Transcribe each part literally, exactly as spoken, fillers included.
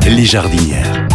les jardinières.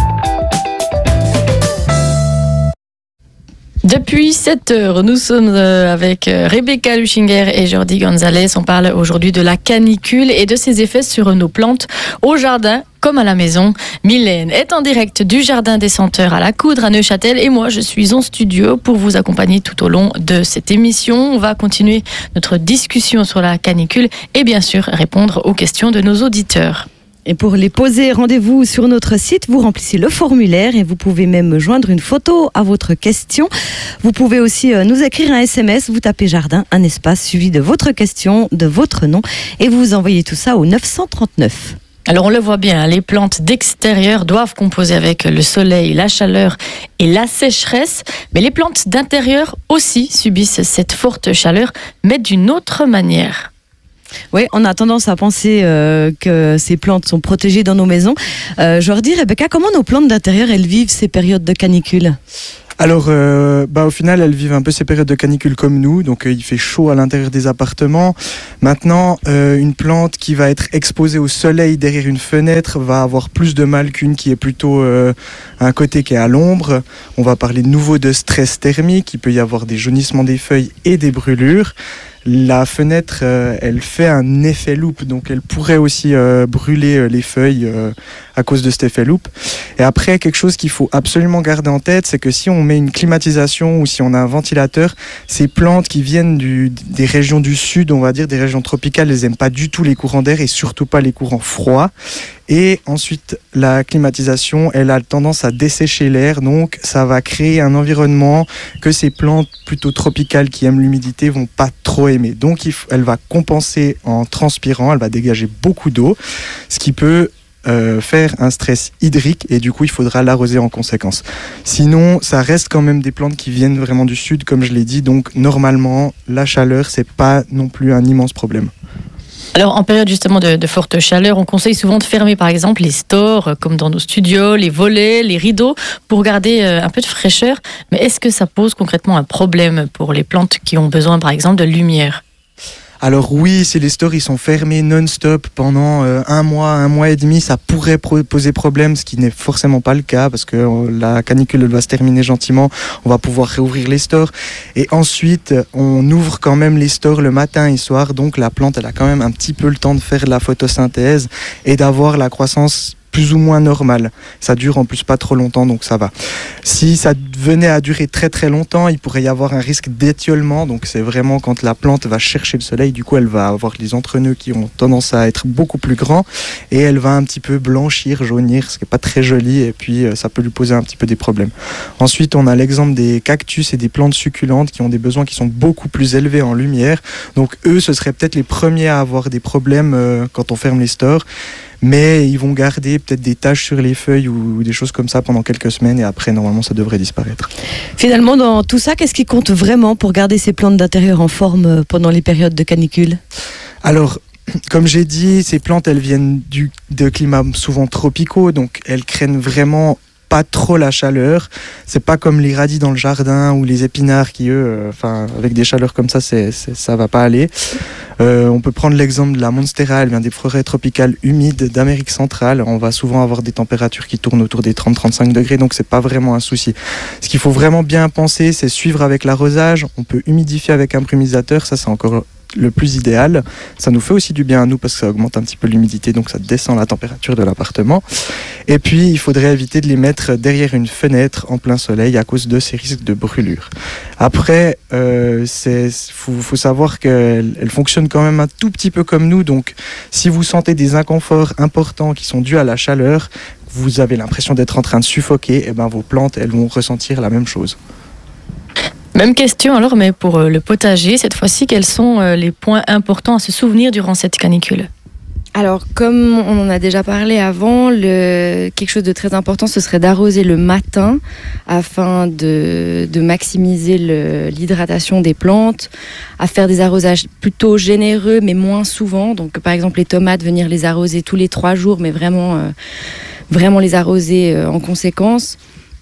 Depuis sept heures, nous sommes avec Rebecca Luchinger et Jordi Gonzalez. On parle aujourd'hui de la canicule et de ses effets sur nos plantes au jardin comme à la maison. Mylène est en direct du Jardin des Senteurs à la Coudre à Neuchâtel et moi je suis en studio pour vous accompagner tout au long de cette émission. On va continuer notre discussion sur la canicule et bien sûr répondre aux questions de nos auditeurs. Et pour les poser, rendez-vous sur notre site, vous remplissez le formulaire et vous pouvez même joindre une photo à votre question. Vous pouvez aussi nous écrire un S M S, vous tapez jardin, un espace suivi de votre question, de votre nom et vous envoyez tout ça au neuf cent trente-neuf. Alors on le voit bien, les plantes d'extérieur doivent composer avec le soleil, la chaleur et la sécheresse, mais les plantes d'intérieur aussi subissent cette forte chaleur, mais d'une autre manière. Oui, on a tendance à penser euh, que ces plantes sont protégées dans nos maisons. Euh, Jordi, Rebecca, comment nos plantes d'intérieur, elles vivent ces périodes de canicule ? Alors, euh, bah, au final, elles vivent un peu ces périodes de canicule comme nous, donc euh, il fait chaud à l'intérieur des appartements. Maintenant, euh, une plante qui va être exposée au soleil derrière une fenêtre va avoir plus de mal qu'une qui est plutôt euh, un côté qui est à l'ombre. On va parler de nouveau de stress thermique, il peut y avoir des jaunissements des feuilles et des brûlures. La fenêtre, euh, elle fait un effet loupe, donc elle pourrait aussi euh, brûler euh, les feuilles euh, à cause de cet effet loupe. Et après, quelque chose qu'il faut absolument garder en tête, c'est que si on met une climatisation ou si on a un ventilateur, ces plantes qui viennent du, des régions du sud, on va dire des régions tropicales, elles n'aiment pas du tout les courants d'air et surtout pas les courants froids. Et ensuite, la climatisation, elle a tendance à dessécher l'air, donc ça va créer un environnement que ces plantes plutôt tropicales qui aiment l'humidité vont pas trop aimer. Donc, il faut, elle va compenser en transpirant, elle va dégager beaucoup d'eau, ce qui peut euh, faire un stress hydrique et du coup, il faudra l'arroser en conséquence. Sinon, ça reste quand même des plantes qui viennent vraiment du sud, comme je l'ai dit, donc normalement, la chaleur, c'est pas non plus un immense problème. Alors, en période justement de, de forte chaleur, on conseille souvent de fermer par exemple les stores, comme dans nos studios, les volets, les rideaux, pour garder un peu de fraîcheur. Mais est-ce que ça pose concrètement un problème pour les plantes qui ont besoin par exemple de lumière ? Alors oui, si les stores ils sont fermés non-stop pendant euh, un mois, un mois et demi, ça pourrait pro- poser problème, ce qui n'est forcément pas le cas parce que euh, la canicule elle va se terminer gentiment, on va pouvoir réouvrir les stores et ensuite on ouvre quand même les stores le matin et soir, donc la plante elle a quand même un petit peu le temps de faire de la photosynthèse et d'avoir la croissance plus ou moins normal. Ça dure en plus pas trop longtemps, donc ça va. Si ça venait à durer très très longtemps, il pourrait y avoir un risque d'étiolement, donc c'est vraiment quand la plante va chercher le soleil, du coup elle va avoir les entrenœuds qui ont tendance à être beaucoup plus grands et elle va un petit peu blanchir, jaunir, ce qui n'est pas très joli et puis ça peut lui poser un petit peu des problèmes. Ensuite, on a l'exemple des cactus et des plantes succulentes qui ont des besoins qui sont beaucoup plus élevés en lumière, donc eux ce seraient peut-être les premiers à avoir des problèmes euh, quand on ferme les stores. Mais ils vont garder peut-être des taches sur les feuilles ou des choses comme ça pendant quelques semaines et après, normalement, ça devrait disparaître. Finalement, dans tout ça, qu'est-ce qui compte vraiment pour garder ces plantes d'intérieur en forme pendant les périodes de canicule ? Alors, comme j'ai dit, ces plantes, elles viennent du, de climats souvent tropicaux, donc elles craignent vraiment pas trop la chaleur. C'est pas comme les radis dans le jardin ou les épinards qui, eux, enfin, euh, avec des chaleurs comme ça, c'est, c'est, ça va pas aller. Euh, on peut prendre l'exemple de la monstera, elle vient des forêts tropicales humides d'Amérique centrale. On va souvent avoir des températures qui tournent autour des trente à trente-cinq degrés, donc c'est pas vraiment un souci. Ce qu'il faut vraiment bien penser, c'est suivre avec l'arrosage. On peut humidifier avec un brumisateur, ça c'est encore le plus idéal. Ça nous fait aussi du bien à nous parce que ça augmente un petit peu l'humidité, donc ça descend la température de l'appartement. Et puis, il faudrait éviter de les mettre derrière une fenêtre en plein soleil à cause de ces risques de brûlure. Après, euh, c'est faut, faut savoir qu'elles elles fonctionnent quand même un tout petit peu comme nous, donc si vous sentez des inconforts importants qui sont dus à la chaleur, vous avez l'impression d'être en train de suffoquer, et ben vos plantes, elles vont ressentir la même chose. Même question alors, mais pour le potager, cette fois-ci, quels sont les points importants à se souvenir durant cette canicule ? Alors, comme on en a déjà parlé avant, le... quelque chose de très important, ce serait d'arroser le matin afin de, de maximiser le... l'hydratation des plantes, à faire des arrosages plutôt généreux, mais moins souvent. Donc, par exemple, les tomates, venir les arroser tous les trois jours, mais vraiment, euh, vraiment les arroser euh, en conséquence.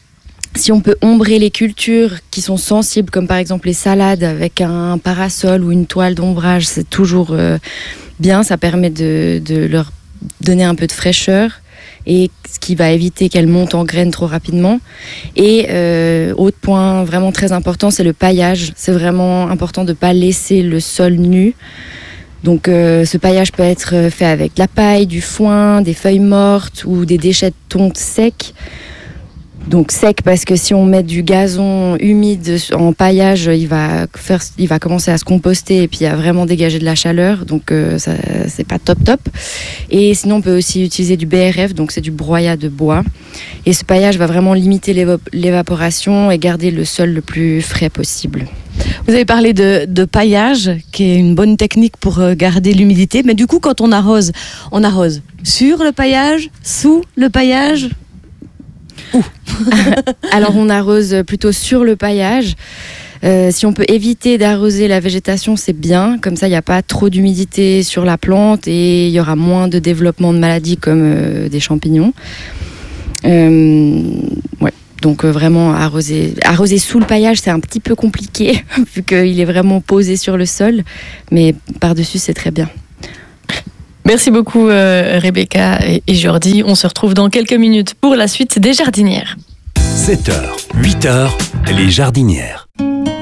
Si on peut ombrer les cultures qui sont sensibles, comme par exemple les salades avec un parasol ou une toile d'ombrage, c'est toujours euh, bien, ça permet de, de leur donner un peu de fraîcheur. et ce qui va éviter qu'elle monte en graines trop rapidement. Et euh, autre point vraiment très important, c'est le paillage. C'est vraiment important de ne pas laisser le sol nu. Donc euh, ce paillage peut être fait avec de la paille, du foin, des feuilles mortes ou des déchets de tonte secs. Donc sec parce que si on met du gazon humide en paillage, il va, faire, il va commencer à se composter et puis à vraiment dégager de la chaleur. Donc euh, ça, c'est pas top top. Et sinon on peut aussi utiliser du B R F, donc c'est du broyat de bois. Et ce paillage va vraiment limiter l'évo- l'évaporation et garder le sol le plus frais possible. Vous avez parlé de, de paillage, qui est une bonne technique pour garder l'humidité. Mais du coup, quand on arrose, on arrose sur le paillage, sous le paillage. Où? Alors on arrose plutôt sur le paillage. Euh, si on peut éviter d'arroser la végétation, c'est bien. Comme ça, il n'y a pas trop d'humidité sur la plante et il y aura moins de développement de maladies comme euh, des champignons. Euh, ouais. Donc euh, vraiment arroser, arroser sous le paillage, c'est un petit peu compliqué vu qu'il est vraiment posé sur le sol. Mais par-dessus, c'est très bien. Merci beaucoup euh, Rebecca et, et Jordi. On se retrouve dans quelques minutes pour la suite des jardinières. sept heures, huit heures, les jardinières.